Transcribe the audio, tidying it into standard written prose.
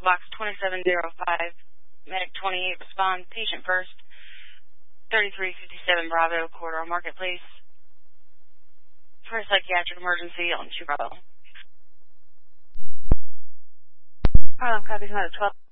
box 2705, medic 28, respond, patient first, 3357 Bravo, Corridor Marketplace, for a psychiatric emergency on 2 Bravo. Harlem, copy, 12.